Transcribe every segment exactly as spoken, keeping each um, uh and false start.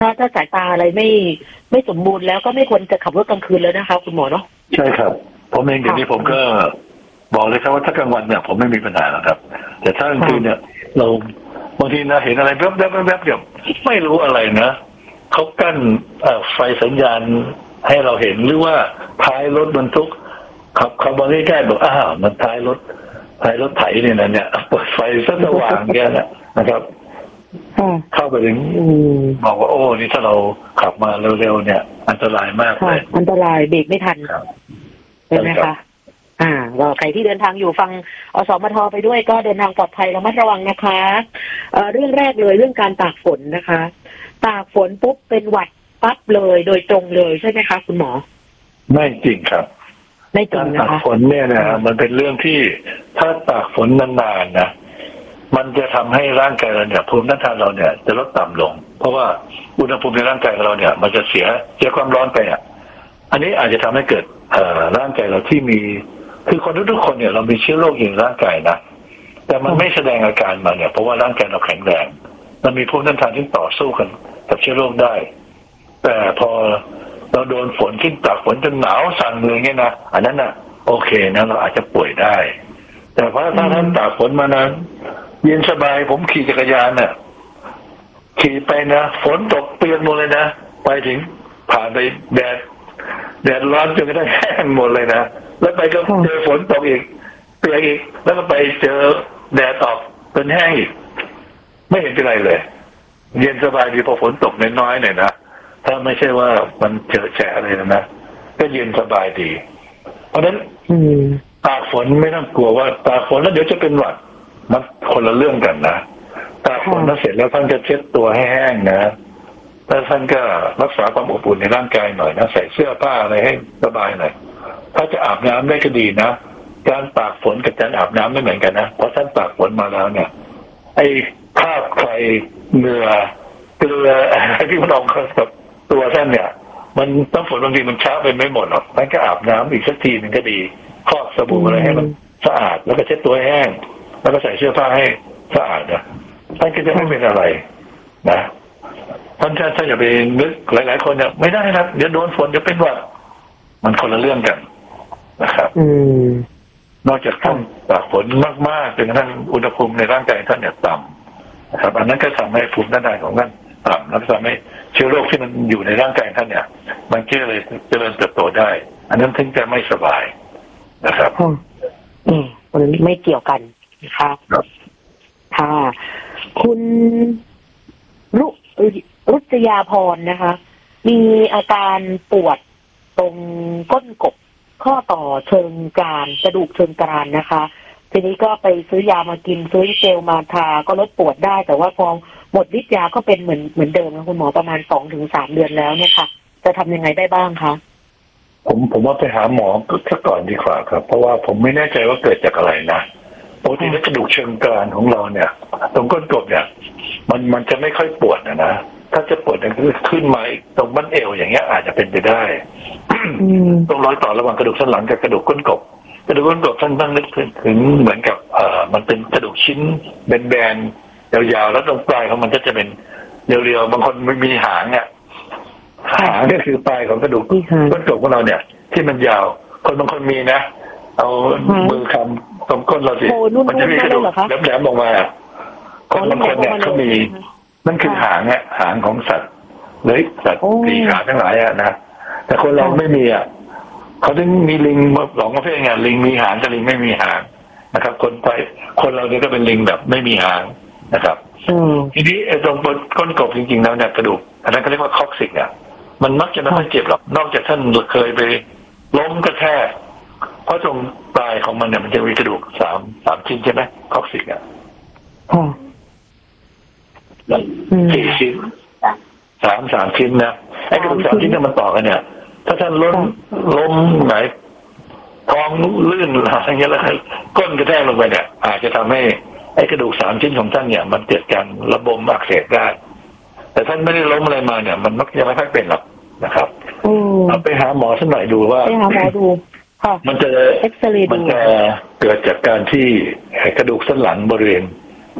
ถ้าถ้าสายตาอะไรไม่ไม่สมบูรณ์แล้วก็ไม่ควรจะขับรถกลางคืนแล้วนะคะคุณหมอเนาะใช่ครับผมเองเดี๋ยวนี้ผมก็บอกเลยครับว่าถ้ากลางวันเนี่ยผมไม่มีปัญหาหรอกครับแต่ถ้ากลางคืนเนี่ยเราบางทีนะเห็นอะไรแวบๆแวบๆเดี๋ยวไม่รู้อะไรนะเขากั้นไฟสัญญาณให้เราเห็นหรือว่าท้ายรถบรรทุกขับขับมาใกล้ๆบอกอ้าวมันท้ายรถท้ายรถไถเนี่ยนะเนี่ยเปิดไฟสว่างแกนะนะครับเข้าไปถึงบอกว่าโอ้นี่ถ้าเราขับมาเร็วๆเนี่ยอันตรายมากเลยอันตรายเบรกไม่ทันใช่ไหมคะอ่าก็ใครที่เดินทางอยู่ฟังอสมทไปด้วยก็เดินทางปลอดภัยระมัดระวังนะคะเอ่อเรื่องแรกเลยเรื่องการตากฝนนะคะตากฝนปุ๊บเป็นหวัดปั๊บเลยโดยตรงเลยใช่ไหมคะคุณหมอไม่จริงครับไม่จริงนะคะการตากฝนเนี่ยนะมันเป็นเรื่องที่ถ้าตากฝนนานๆนะมันจะทำให้ร่างกายเราเนี่ยภูมิต้านทานเราเนี่ยจะลดต่ำลงเพราะว่าอุณหภูมิในร่างกายเราเนี่ยมันจะเสียเสียความร้อนไปอ่ะอันนี้อาจจะทำให้เกิดเอ่อร่างกายเราที่มีคือคนทุกๆคนเนี่ยเรามีเชื้อโรคอยู่ในร่างกายนะแต่มันไม่แสดงอาการมาเนี่ยเพราะว่าร่างกายเราแข็งแรงมันมีภูมิต้านทานที่ต่อสู้กันกับเชื้อโรคได้แต่พอเราโดนฝนขึ้นตากฝนจนหนาวสั่นเลยเนี่ยนะอันนั้นน่ะโอเคนะเราอาจจะป่วยได้แต่ว่าถ้าท่านตากฝนมานานเย็นสบายผมขี่จักรยานน่ะขี่ไปนะฝนตกเปียกหมดเลยนะไปถึงผ่านไปแดดแดดร้อนจนกระทั่งแห้งหมดเลยนะแล้วไปก็เจอฝนตกอีกเปียกอีกแล้วก็ไปเจอแดดออกเป็นแห้งอีกไม่เห็นเป็นไรเลยเย็นสบายดีพอฝนตกน้อยๆหน่อยนะถ้าไม่ใช่ว่ามันเจอแฉะอะไรนะก็เย็นสบายดีเพราะฉะนั้นตากฝนไม่ต้องกลัวว่าตากฝนแล้วเดี๋ยวจะเป็นหวัดมันคนละเรื่องกันนะตากฝนแล้วเสร็จแล้วท่านจะเช็ดตัวให้แห้งนะแล้วท่านก็รักษาความอบอุ่นในร่างกายหน่อยนะใส่เสื้อผ้าอะไรให้สบายหน่อยถ้าจะอาบน้ำได้ก็ดีนะการตากฝนกับการอาบน้ำไม่เหมือนกันนะเพราะท่านตากฝนมาแล้วเนี่ยไอ้คราบไคลเหงื่อเกลืออะไรที่มันออกกับตัวท่านเนี่ยมันต้องฝนบางทีมันช้าไปไม่หมดหรอกท่านก็อาบน้ำอีกสักทีหนึ่งก็ดีครอบสบู่อะไรให้มันสะอาดแล้วก็เช็ดตัวให้แห้งแล้วก็ใส่เสื้อผ้าให้สะอาดนะท่านก็จะไม่เป็นอะไรนะท่านถ้าอย่าไปนึกหลายๆคนเนี่ยไม่ได้นะเดี๋ยวโดนฝนจะเป็นหวัดมันคนละเรื่องกันนะครับนอกจากท่านตากฝนมากๆจนกระทั่งอุณหภูมิในร่างกายท่านเนี่ยต่ำนะครับอันนั้นก็ทำให้ภูมิต้านทานของท่านต่ำแล้วทำให้เชื้อโรคที่มันอยู่ในร่างกายท่านเนี่ยมันก็เลยเจริญเติบโตได้อันนั้นถึงจะไม่สบายนะครับอืมมันไม่เกี่ยวกันนะครับค่ะคุณรุรุจยาพรนะคะมีอาการปวดตรงก้นกบข้อต่อเชิงกรานกระดูกเชิงกรานนะคะทีนี้ก็ไปซื้อยามากินซื้อเจลมาทาก็ลดปวดได้แต่ว่าพอหมดฤทธิ์ยาก็เป็นเหมือนเหมือนเดิมนะคุณหมอประมาณสองถึงสามเดือนแล้วเนี่ยค่ะจะทำยังไงได้บ้างคะผมผมว่าไปหาหมอก็ก่อนดีกว่าครับเพราะว่าผมไม่แน่ใจว่าเกิดจากอะไรนะปกติแล้วกระดูกเชิงกรานของเราเนี่ยตรงก้นกบเนี่ยมันมันจะไม่ค่อยปวดนะนะถ้าจะปวดเนี่ยคือขึ้นมาตรงบั้นเอวอย่างเงี้ยอาจจะเป็นไปได้ตรงรอยต่อระหว่างกระดูกสันหลังกับกระดูกก้นกบกระดูกก้นกบท่านต้องนึกถึงเหมือนกับเอ่อมันเป็นกระดูกชิ้นแบนๆยาวๆแล้วตรงปลายของมันก็จะเป็นเรียวๆบางคนไม่มีหางเนี่ยหางก็คือปลายของกระดูกก้นกบของเราเนี่ยที่มันยาวคนบางคนมีนะเอามือคำตรงก้นเราสิมันจะมีกระดูกแหลมๆออกมาคนบางคนเนี่ยเขามีนั่นคือหางเนี่ยหางของสัตว์เลยสัตว์สี่ขาทั้งหลายอ่ะนะแต่คนเราไม่มีอ่ะเขาถึงมีลิงสองประเภทไงลิงมีหางกับลิงไม่มีหางนะครับคนไปคนเราเนี่ยก็เป็นลิงแบบไม่มีหางนะครับทีนี้ตรงก้นกบจริงๆแล้วเนี่ยกระดูกอันนั้นเขาเรียกว่าคอกซิกเนี่ยมันมักจะไม่ค่อยเจ็บหรอกนอกจากท่านเคยไปล้มกระแทกเพราะตรงปลายของมันเนี่ยมันจะมีกระดูกสามสามชิ้นใช่ไหมคอกซิกอ่ะสี่ชิ้นสามสามชิ้นนะไอ้กระดูกสามชิ้นเนี่ยมันต่อกันเนี่ยถ้าท่านล้มล้มไหนท้องลื่นอะไรเงี้ยแล้วก้นกระแทกลงไปเนี่ยอาจจะทำให้ไอ้กระดูกสามชิ้นของท่านเนี่ยมันเกิดการระบมอักเสบได้แต่ท่านไม่ได้ล้มอะไรมาเนี่ยมันมักจะไม่ค่อยเป็นหรอกนะครับเอาไปหาหมอสักหน่อยดูว่าไปหาหมอดูมันจะมันจะเกิดจากการที่กระดูกสันหลังบริเวณ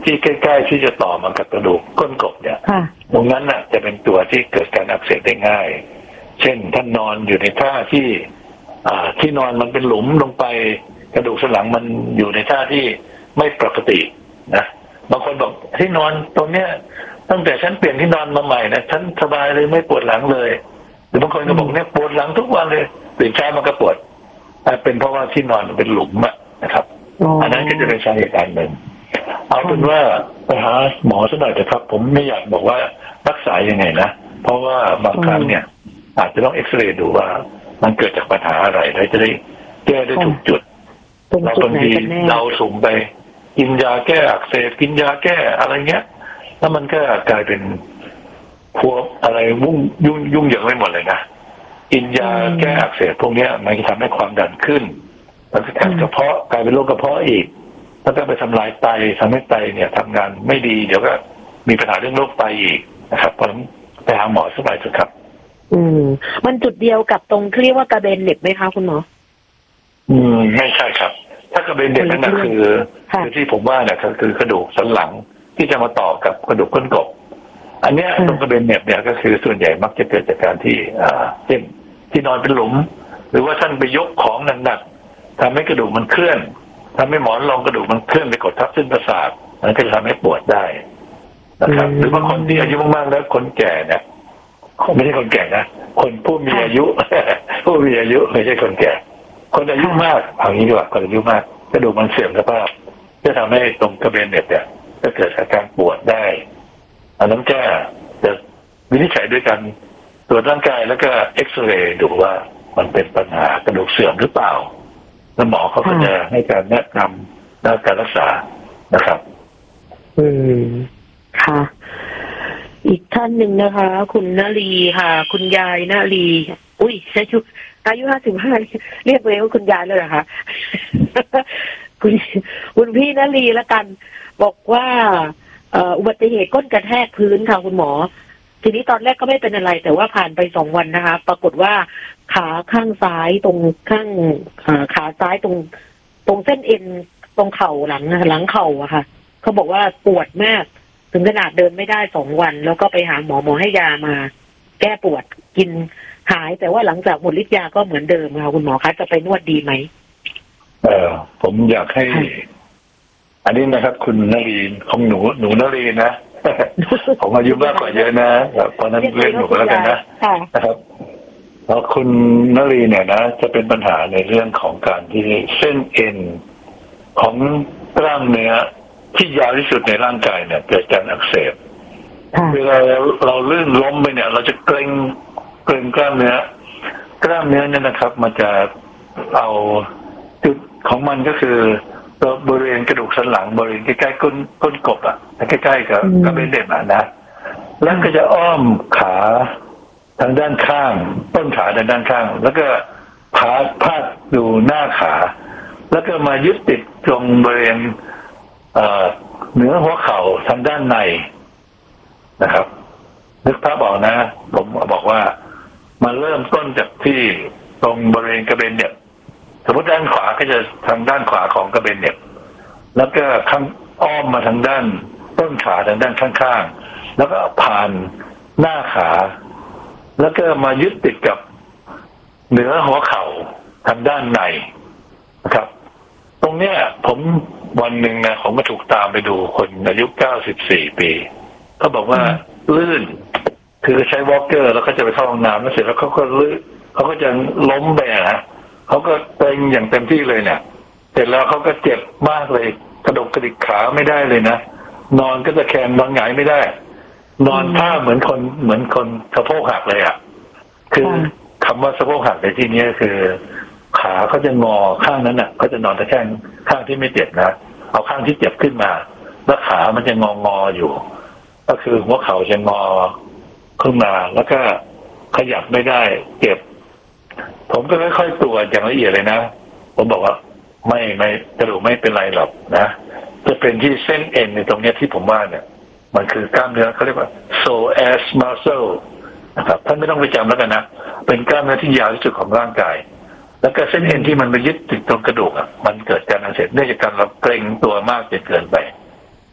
ที่ใกล้ๆที่จะต่อมากับกระดูกก้นกบเนี่ยตรงนั้นน่ะจะเป็นตัวที่เกิดการอักเสบได้ง่ายเช่นท่านนอนอยู่ในท่าที่อ่าที่นอนมันเป็นหลุมลงไปกระดูกสันหลังมันอยู่ในท่าที่ไม่ปกตินะบางคนบอกที่นอนตรงเนี้ยตั้งแต่ฉันเปลี่ยนที่นอนมาใหม่นะฉันสบายเลยไม่ปวดหลังเลยหรือบางคนก็บอกเนี่ยปวดหลังทุกวันเลยตื่นเช้ามันก็ปวดแต่เป็นเพราะว่าที่นอนเป็นหลุมอะนะครับอันนั้นก็จะเป็นสาเหตุการหนึ่งเอาเป็นว่าไปหาหมอสักหน่อยเถอะครับผมไม่อยากบอกว่ารักษายังไงนะเพราะว่าบางครั้งเนี่ยอาจจะต้องเอ็กซเรย์ดูว่ามันเกิดจากปัญหาอะไรเราจะได้แก้ได้ถูกจุดเราบางทีเราสุ่มไปกินยาแก้อักเสบกินยาแก้อะไรเงี้ยแล้วมันก็กลายเป็นพวกอะไรวุ่งยุ่งยุ่งเหยิงไปหมดเลยนะกินยาแก้อักเสบพวกนี้มันจะทำให้ความดันขึ้นแล้วก็กระเพาะกลายเป็นโรคกระเพาะอีกแล้วก็ไปทำลายไตทำให้ไตเนี่ยทำงานไม่ดีเดี๋ยวก็มีปัญหาเรื่องโรคไตอีกนะครับเพราะฉะนั้นไปหาหมอสักหน่อยเถอะครับอืมมันจุดเดียวกับตรงเรียกว่ากระเบนเหน็บไหมคะคุณหมออืมไม่ใช่ครับถ้ากระเบนเหน็บนั่นคือคือที่ผมว่าเนี่ยคือกระดูกสันหลังที่จะมาต่อกับกระดูกก้นกบอันเนี้ยตรงกระเบนเหน็บเนี่ยก็คือส่วนใหญ่มักจะเกิดจากการที่อ่าเช่นที่นอนเป็นหลุมหรือว่าท่านไปยกของหนักๆทำให้กระดูกมันเคลื่อนทำให้หมอนรองกระดูกมันเคลื่อนไปกดทับเส้นประสาทมันก็จะทำให้ปวดได้นะครับหรือบางคนที่อายุมากๆแล้วคนแก่เนี่ยไม่ใช่คนแก่นะคนผู้มีอายุผู้มีอายุไม่ใช่คนแก่คนอายุมากเอางี้ดีกว่าคนอายุมากกระดูกมันเสื่อมสภาพจะทำให้ตรงกระเบนเหน็บเนี่ยจะเกิดอาการปวดได้อันนั้นแก้จะวินิจฉัยด้วยกันตรวจร่างกายแล้วก็เอ็กซเรย์ดูว่ามันเป็นปัญหากระดูกเสื่อมหรือเปล่าแล้วหมอเขาก็จะให้การแนะนำด้านการรักษานะครับอืมค่ะอีกท่านหนึ่งนะคะ คุณนลีค่ะคุณยายนลีอุ้ยอายุอายุห้าสิบห้าเรียกเลยว่าคุณยายเลยเหรอคะ คุณคุณพี่นลีละกันบอกว่าอุบัติเหตุก้นกระแทกพื้นค่ะคุณหมอทีนี้ตอนแรกก็ไม่เป็นอะไรแต่ว่าผ่านไปสองวันนะคะปรากฏว่าขาข้างซ้ายตรงข้างขาซ้ายตรงตรงเส้นเอ็นตรงเข่าหลังหลังเข่าอะค่ะเขาบอกว่าปวดมากถึงขนาดเดินไม่ได้สองวันแล้วก็ไปหาหมอหมอให้ยามาแก้ปวดกินหายแต่ว่าหลังจากหมดฤทธิ์ยาก็เหมือนเดิมค่ะคุณหมอคะจะไปนวดดีไหมเออผมอยากให้อันนี้นะครับคุณนรีนของหนูหนูนรีนนะผมอายุมากกว่าเยอะนะเพราะนั้นเรียกหนูแล้วกันนะนะครับแล้วคุณนรีเนี่ยนะจะเป็นปัญหาในเรื่องของการที่เส้นเอ็นของกล้ามเนื้อที่ยาวที่สุดในร่างกายเนี่ยเกิดการอักเสบเวลาเราลื่นล้มไปเนี่ยเราจะเกร็งเกร็งกล้ามเนื้อกล้ามเนื้อเนี่ยนะครับมันจะเอาจุดของมันก็คือบริเวณกระดูกสันหลังบริเวณใกล้ๆก้นก้นกบอ่ะใกล้ๆกับกระเบนเหน็บอ่ะนะแล้วก็จะอ้อมขาทางด้านข้างต้นขาทางด้านข้างแล้วก็พาดพาดดูหน้าขาแล้วก็มายึดติดตรงบริเวณเหนือหัวเข่าทางด้านในนะครับนึกภาพออกนะผมบอกว่ามาเริ่มต้นจากที่ตรงบริเวณกระเบนเหน็บสมมติด้านขวาก็จะทางด้านขวาของกระเบนเหน็บแล้วก็ข้างอ้อมมาทางด้านต้นขาทางด้านข้างๆแล้วก็ผ่านหน้าขาแล้วก็มายึดติดกับเหนือหัวเข่าทางด้านในนะครับตรงเนี้ยผมวันหนึ่งนะผมก็ถูกตามไปดูคนอายุเก้าสิบสี่ปีเขาบอกว่าลื่นคือใช้วอล์กเกอร์แล้วก็จะไปเข้าห้องน้ำแล้วเสร็จแล้วเขาก็ลื่นเขาก็จะล้มไปนะเขาก็เกร็งอย่างเต็มที่เลยเนี่ยเสร็จแล้วเขาก็เจ็บมากเลยกระดกกระดิกขาไม่ได้เลยนะนอนก็จะแขนนอนหงายไม่ได้นอนท่าเหมือนคนเหมือนคนสะโพกหักเลยอ่ะคือคำว่าสะโพกหักในที่นี้คือขาเขาจะงอข้างนั้นน่ะเขาจะนอนตะแคงข้างที่ไม่เจ็บนะเอาข้างที่เจ็บขึ้นมาแล้วขามันจะงองออยู่ก็คือหัวเข่าจะงอขึ้นมาแล้วก็ขยับไม่ได้เจ็บผมก็ค่อยๆตรวจอย่างละเอียดเลยนะผมบอกว่าไม่ไม่กระดูกไม่เป็นไรหรอกนะจะเป็นที่เส้นเอ็นในตรงนี้ที่ผมว่าเนี่ยมันคือกล้ามเนื้อเขาเรียกว่า psoas muscle นะครับท่านไม่ต้องไปจำแล้วกันนะเป็นกล้ามเนื้อที่ยาวที่สุดของร่างกายแล้วก็เส้นเอ็นที่มันไปยึดติดตรงกระดูกอ่ะมันเกิดการอักเสบเนื่องจากการเราเกร็งตัวมากจนเกินไป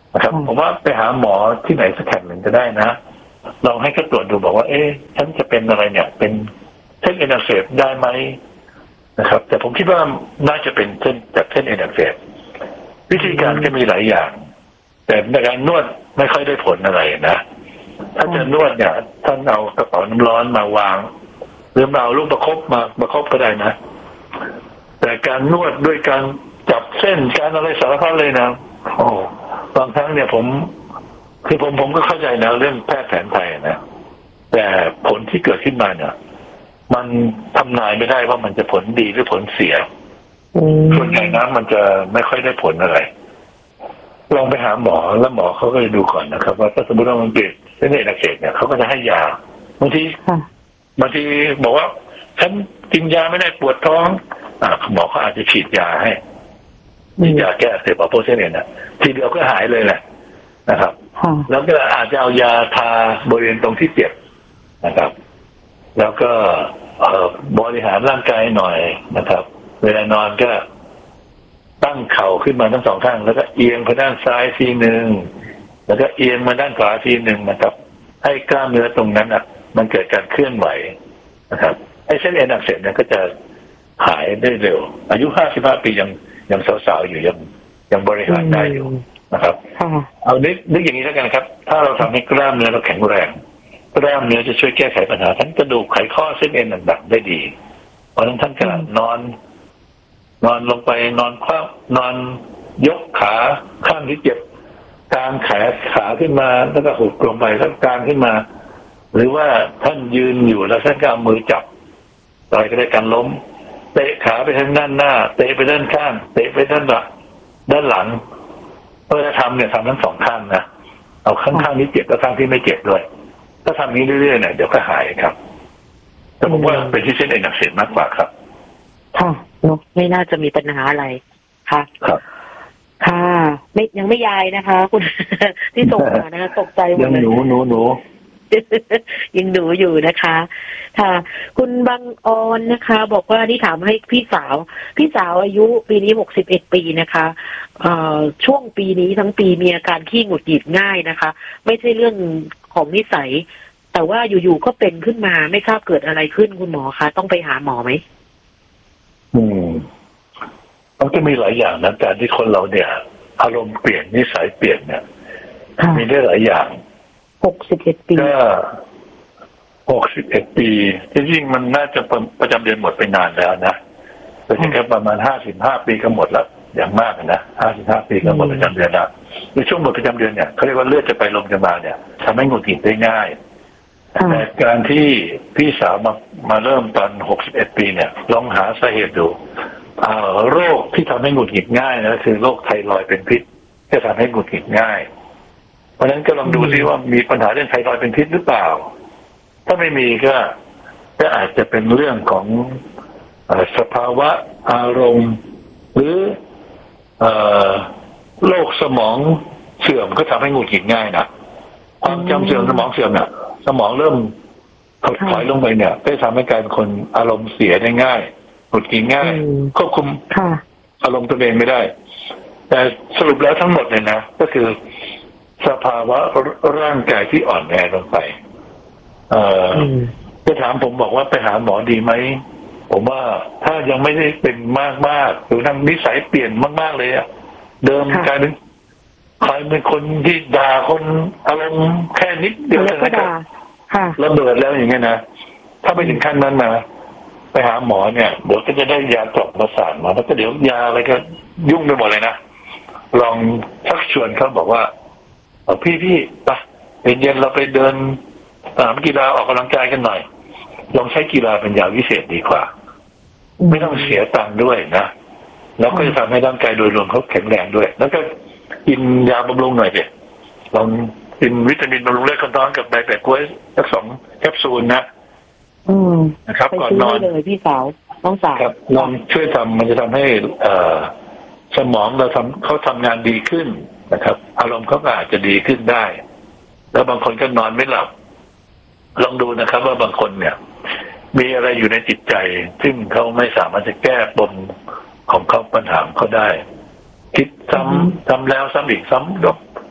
นะครับผมว่าไปหาหมอที่ไหนสักแห่งหนึ่งจะได้นะลองให้เขาตรวจดูบอกว่าเอ๊ะฉันจะเป็นอะไรเนี่ยเป็นเส้นเอ็นอักเสบได้ไหมนะครับแต่ผมคิดว่าน่าจะเป็นเส้นจากเส้นเอ็นอักเสบวิธีการก็มีหลายอย่างแต่ในการนวดไม่ค่อยได้ผลอะไรนะถ้าจะนวดเนี่ยท่านเอากระเป๋าน้ำร้อนมาวางหรือเอาลูกประคบมาประคบก็ได้นะแต่การนวดด้วยการจับเส้นการอะไรสารพัดเลยนะโอ้บางครั้งเนี่ยผมคือผมผมก็เข้าใจนะเรื่องแพทย์แผนไทยนะแต่ผลที่เกิดขึ้นมาเนี่ยมันทำนายไม่ได้ว่ามันจะผลดีหรือผลเสียส่วนใหญ่นะมันจะไม่ค่อยได้ผลอะไรลองไปหาหมอแล้วหมอเขาก็จะดูก่อนนะครับว่าถ้าสมมติว่ามันเกิดเส้นเอ็นอักเสบเนี่ยเขาก็จะให้ยาบางทีบางทีบอกว่าฉันกินยาไม่ได้ปวดท้องอ่าหมอเขาอาจจะฉีดยาให้ฉีดยาแก้อักเสบเอาโพเซเนตนะทีเดียวก็หายเลยแหละนะครับแล้วก็อาจจะเอายาทาบริเวณตรงที่เจ็บนะครับแล้วก็บริหารร่างกายหน่อยนะครับเวลานอนก็ตั้งเข่าขึ้นมาทั้งสองข้างแล้วก็เอียงไปด้านซ้ายทีหนึ่งแล้วก็เอียงมาด้านขวาทีหนึ่งนะครับให้กล้ามเนื้อตรงนั้นอ่ะมันเกิดการเคลื่อนไหวนะครับไอ้เส้นเอ็นอักเสบเนี่ยก็จะหายได้เร็วอายุห้าสิบห้าปียังยังสาวๆอยู่ยังยังบริหารได้อยู่นะครับเอานึกนึกอย่างนี้แล้วกันครับถ้าเราทำให้กล้ามเนื้อเราแข็งแรงกล้ามเนื้อจะช่วยแก้ไขปัญหาทั้งกระดูกไขข้อเส้นเอ็นต่างๆได้ดีเพราะฉะนั้นท่านกำลังนอนนอนลงไปนอนคว่ำนอนยกขาข้างที่เจ็บกางแขนขาขึ้นมาแล้วก็หุบลงไปแล้วกางขึ้นมาหรือว่าท่านยืนอยู่แล้วท่านก็เอามือจับอะไรก็ได้การล้มเตะขาไปทางด้านหน้าเตะไปด้านข้างเตะไปด้านหลังด้านหลังเพื่อจะทำเนี่ยทำทั้งสองข้างนะเอาข้างๆนี้เจ็บแล้วข้างที่ไม่เจ็บด้วยถ้าทำนี้เรื่อยๆเนี่ยเดี๋ยวก็หายครับแต่ผมว่าเป็นที่เส้นเอ็นอักเสบมากกว่าครับค่ะเนาะไม่น่าจะมีปัญหาอะไรค่ะครับค่ะไม่ยังไม่ยายนะคะ คุณที่ส่งมานะคะตกใจหมดเลยยังหนูหนูหนูยังหนูอยู่นะคะค่ะคุณบางออนนะคะ บอกว่านี่ถามให้พี่สาวพี่สาวอายุปีนี้หกสิบเอ็ดปีนะคะเอ่อช่วงปีนี้ทั้งปีมีอาการขี้หงุดหงิดง่ายนะคะไม่ใช่เรื่องของนิสัยแต่ว่าอยู่ๆก็เป็นขึ้นมาไม่ทราบเกิดอะไรขึ้นคุณหมอคะต้องไปหาหมอไหมอืมมันก็มีหลายอย่างนะการที่คนเราเนี่ยอารมณ์เปลี่ยนนิสัยเปลี่ยนเนี่ยมีได้หลายอย่างหกสิบเอ็ดปีก็หกสิบเอ็ดปีจริงๆมันน่าจะประจำเดือนหมดไปนานแล้วนะแต่แค่ประมาณห้าสิบห้าปีก็หมดแล้วอย่างมากนะห้าสิบห้าปีก็หมดประจำเดือนแล้วในช่วงหมดประจำเดือนเนี่ยเขาเรียกว่าเลือดจะไปลมจะมาเนี่ยทำให้หงุดหงิดได้ง่ายแต่การที่พี่สาวมามาเริ่มตอนหกสิบเอ็ดปีเนี่ยลองหาสาเหตุดูโรคที่ทำให้หงุดหงิดง่ายนะคือโรคไทรอยด์เป็นพิษจะทำให้หงุดหงิดง่ายเพราะฉะนั้นก็ลองดูซิว่ามีปัญหาเรื่องไทรอยด์เป็นพิษหรือเปล่าถ้าไม่มีก็ก็อาจจะเป็นเรื่องของสภาวะอารมณ์หรือโรคสมองเสื่อมก็ทำให้หงุดหงิดง่ายนะความจำเสื่อมสมองเสื่อมเนี่ยสมองเริ่มถดถอยลงไปเนี่ยก็ทำให้กลายเป็นคนอารมณ์เสียได้ง่ายหงุดหงิดง่ายควบคุมอารมณ์ตัวเองไม่ได้แต่สรุปแล้วทั้งหมดเลยนะก็คือสภาวะร่างกายที่อ่อนแอลงไปเอ่อจะถามผมบอกว่าไปหาหมอดีไหมผมว่าถ้ายังไม่ได้เป็นมากๆหรือทางนิสัยเปลี่ยนมากๆเลยอะเดิมกลายเป็นใครเป็นคนที่ด่าคนอารมณ์แค่นิดเดียวนะครับระเบิดแล้วอย่างเงี้ยนะถ้าไปถึงขั้นนั้นนะไปหาหมอเนี่ยเดี๋ยวก็จะได้ยากล่อมประสาทมาแล้วก็เดี๋ยวยาอะไรก็ยุ่งไปหมดเลยนะลองชักชวนเขาบอกว่าพี่พี่ไปเย็นๆเราไปเดินสนามกีฬาออกกำลังกายกันหน่อยลองใช้กีฬาเป็นยาวิเศษดีกว่าไม่ต้องเสียตังค์ด้วยนะแล้วก็จะทำให้ร่างกายโดยรวมเขาแข็งแรงด้วยแล้วก็กินยาบำรุงหน่อยสิลองกินวิตามินบำรุงเลือดคนท้องกับใบแปะกล้วยสักสองแคปซูลนะอืมนะครับก่อนนอนเลยพี่สาวต้องสาวครับลองช่วยทำมันจะทำให้เอ่อสมองเราทำเขาทำงานดีขึ้นนะครับอารมณ์เขาก็อาจจะดีขึ้นได้แล้วบางคนก็นอนไม่หลับลองดูนะครับว่าบางคนเนี่ยมีอะไรอยู่ในจิตใจซึ่งเขาไม่สามารถจะแก้ปมของเขาปัญหาเขาได้คิดซ้ำซ้ำแล้วซ้ำอีกซ้ำดอก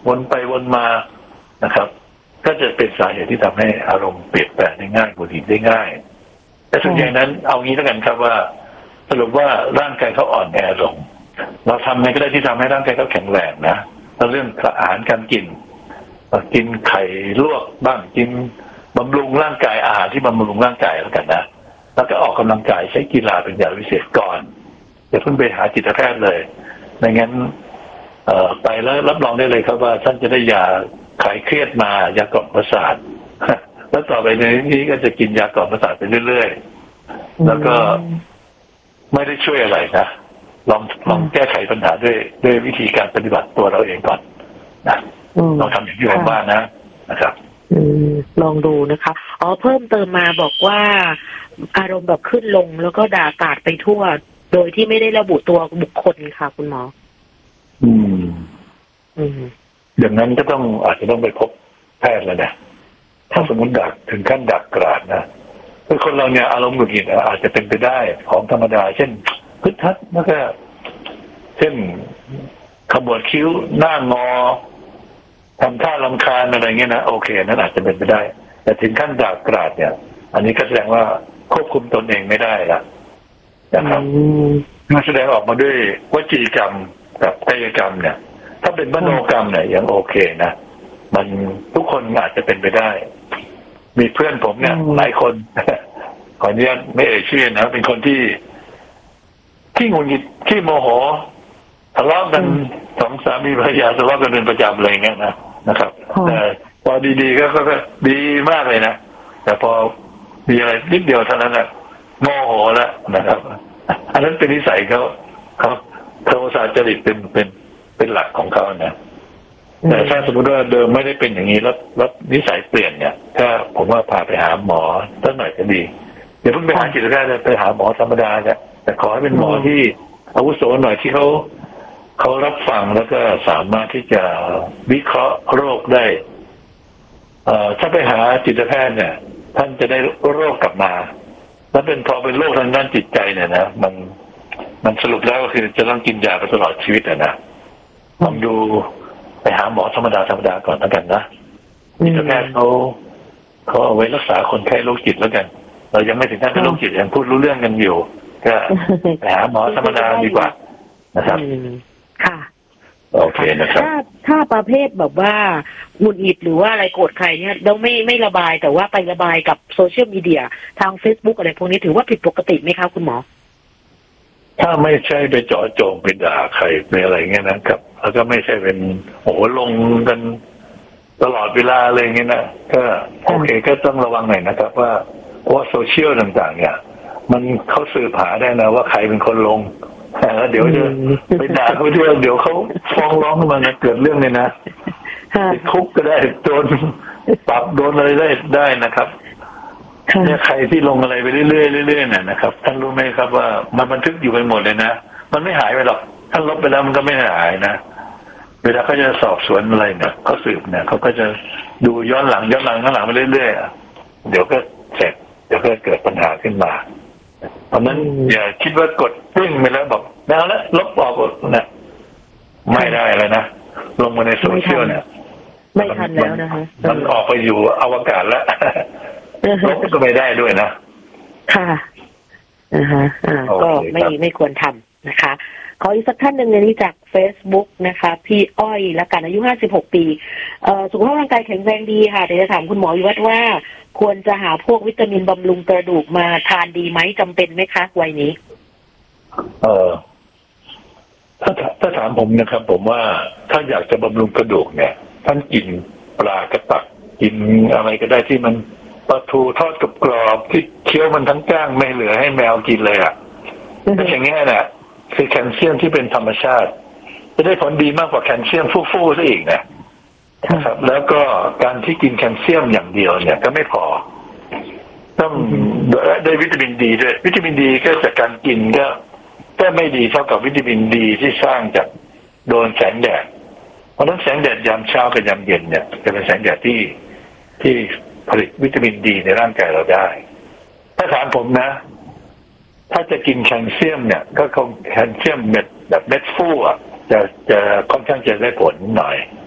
วนไปวนมานะครับก็จะเป็นสาเหตุที่ทำให้อารมณ์เปลี่ยนแปลงได้ง่ายหงุดหงิดได้ง่ายแต่ส่วนใหญ่นั้นเอางี้แล้วกันครับว่าสรุปว่าร่างกายเขาอ่อนแอลงเราทำไงก็ได้ที่ทำให้ร่างกายเขาแข็งแรงนะเรื่องอาหารการกินกินไข่ลวกบ้างกินบำรุงร่างกายอาหารที่บำรุงร่างกายแล้วกันนะแล้วก็ออกกำลังกายใช้กีฬาเป็นยาวิเศษก่อนอย่าเพิ่งไปหาจิตแพทย์เลยไม่งั้นเอ่อไปแล้วรับรองได้เลยครับว่าท่านจะได้ยาคลายเครียดมายากล่อมประสาทแล้วต่อไปในนี้ก็จะกินยากล่อมประสาทไปเรื่อยๆแล้วก็ไม่ได้ช่วยอะไรนะลองลองแก้ไขปัญหาด้วยด้วยวิธีการปฏิบัติตัวเราเองก่อนนะลองทำอย่างที่ผมว่านะนะครับอืมลองดูนะคะอ๋อเพิ่มเติมมาบอกว่าอารมณ์แบบขึ้นลงแล้วก็ด่ากาดไปทั่วโดยที่ไม่ได้ระบุตัวบุคคลค่ะคุณหมออืมอืมอย่างนั้นก็ต้องอาจจะต้องไปพบแพทย์แล้วนะถ้าสมมติดักถึงขั้นดักกราดนะคือคนเราเนี่ยอารมณ์หงุดหงิดอาจจะเป็นไปได้ของธรรมดาเช่นพึดทัดแล้วก็เช่นขมวดคิ้วหน้างอทำท่ารำคาญอะไรเงี้ยนะโอเคนั้นอาจจะเป็นไปได้แต่ถึงขั้นด่ากราดเนี่ยอันนี้ก็แสดงว่าควบคุมตนเองไม่ได้ละนะครับมันแสดงออกมาด้วยวจีกรรมกับกายกรรมเนี่ยถ้าเป็นมโนกรรมเนี่ยยังโอเคนะมันทุกคนอาจจะเป็นไปได้มีเพื่อนผมเนี่ยหลายคนขออนุญาตไม่เอ่ยชื่อนะเป็นคนที่ที่หงุดหงิดที่โมโหทะเลาะกันสองสามีภรรยาทะเลาะกันเป็นประจำเลยเงี้ยนะนะครับแต่พอดีๆก็ก็ดีมากเลยนะแต่พอมีอะไรนิดเดียวเท่านั้นแหละโมโหแล้วนะครับอันนั้นเป็นนิสัยเขาเขาโทสะจริตเป็นเป็นเป็นหลักของเขานะแต่ถ้าสมมติว่าเดิมไม่ได้เป็นอย่างนี้แล้วแล้วนิสัยเปลี่ยนเนี่ยถ้าผมว่าพาไปหาหมอสักหน่อยก็ดีอย่าเพิ่งไปหาจิตแพทย์ไปหาหมอธรรมดาเนี่ยแต่ขอให้เป็นหมอที่อาวุโสหน่อยที่เขาเขารับฟังแล้วก็สามารถที่จะวิเคราะห์โรคได้เอ่อถ้าไปหาจิตแพทย์เนี่ยท่านจะได้โรคกลับมาแล้วเป็นพอเป็นโรคทางด้านจิตใจเนี่ยนะมันมันสรุปแล้วก็คือจะต้องกินยาไปตลอดชีวิตนะลองดูไปหาหมอธรรมดาธรรมดาก่อนแล้วกันนะจิตแพทย์เขาเขาเอาไว้รักษาคนไข้โรคจิตแล้วกันเรายังไม่ถึงขั้นเป็นโรคจิตยังพูดรู้เรื่องกันอยู่ก็ไปหาหมอธรรมดาดีกว่านะครับค่ะโอเคนะครับถ้าถ้าประเภทแบบว่าหงุดหงิดหรือว่าอะไรโกรธใครเนี่ยเราไม่ไม่ระบายแต่ว่าไประบายกับโซเชียลมีเดียทาง Facebook อะไรพวกนี้ถือว่าผิดปกติไหมคะคุณหมอถ้าไม่ใช่ไปเจาะจงไปด่าใครไปอะไรเงี้ยนะครับแล้วก็ไม่ใช่เป็นโอ้โหลงกันตลอดเวลาเลยเงี้ยนะก็โอเคก็ต้องระวังหน่อยนะครับว่าเพราะโซเชียลต่างๆเนี่ยมันเขาสืบหาได้นะว่าใครเป็นคนลงแล้วเดี๋ยวจะไปด่าเขาด้วยเดี๋ยวเขาฟ้องร้องขึ้นมาเกิดเรื่องเลยนะติดคุกก็ได้โดนปรับโดนอะไรได้ได้นะครับเนี่ยใครที่ลงอะไรไปเรื่อยๆเรื่อยๆเนี่ยนะครับท่านรู้ไหมครับว่ามันบันทึกอยู่ไปหมดเลยนะมันไม่หายไปหรอกท่านลบไปแล้วมันก็ไม่หายนะเวลาเขาจะสอบสวนอะไรเนี่ยเขาสืบเนี่ยเขาก็จะดูย้อนหลังย้อนหลังย้อนหลังไปเรื่อยๆเดี๋ยวก็เสร็จเดี๋ยวก็เกิดปัญหาขึ้นมาเพราะนั้นอย่าคิดว่ากดปึ้งไปแล้วบอกแล้วแล้วลบออกนะไม่ได้เลยนะลงมาในโซเชียลเนี่ยไม่ทันแล้วนะคะมันออกไปอยู่อวกาศแล้วลบก็ไม่ได้ด้วยนะค่ะนะคะอ่าก็ไม่ไม่ควรทำนะคะขออีกสักท่านหนึ่งในนี้จาก Facebook นะคะพี่อ้อยและกันอายุห้าสิบหกปีเอ่อสุขภาพร่างกายแข็งแรงดีค่ะเดี๋ยวจะถามคุณหมอวิวัฒน์ว่าควรจะหาพวกวิตามินบำรุงกระดูกมาทานดีไหมจำเป็นไหมคะวัยนี้เออถ้าถ้าถามผมนะครับผมว่าถ้าอยากจะบำรุงกระดูกเนี่ยท่านกินปลากระตักกินอะไรก็ได้ที่มันปลาทูทอดกับกรอบที่เคี้ยวมันทั้งก้างไม่เหลือให้แมวกินเลยอ่ะถ้าอย่างเงี้ยเนี่ยคือแคลเซียมที่เป็นธรรมชาติจะได้ผลดีมากกว่าแคลเซียมฟู่ๆซะอีกนะครับแล้วก็การที่กินแคลเซียมอย่างเดียวเนี่ยก็ไม่พอต้องได้วิตามินดีด้วยวิตามินดีก็จากการกินก็ก็ไม่ดีเท่ากับวิตามินดีที่สร้างจากโดนแสงแดดเพราะฉะนั้นแสงแดดยามเช้ากับยามเย็นเนี่ยจะเป็นแสงแดดที่ที่ผลิตวิตามินดีในร่างกายเราได้ถ้าถามผมนะถ้าจะกินแคลเซียมเนี่ยก็คงแคลเซียมเม็ดแบบเม็ดฟู่อ่ะจะจะค่อนข้างจะได้ผลหน่อย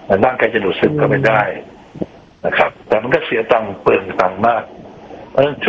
ร่างกายจะดูดซึมก็ไม่ได้นะครับแต่มันก็เสียตังค์เปลืองตังค์มากเพราะฉะนั้นช่วง